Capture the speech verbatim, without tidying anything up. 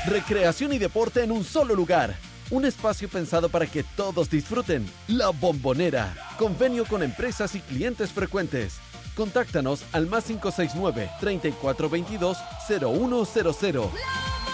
Recreación y deporte en un solo lugar. Un espacio pensado para que todos disfruten. La Bombonera. Convenio con empresas y clientes frecuentes. Contáctanos al más cinco seis nueve, treinta y cuatro veintidós, cero uno cero cero.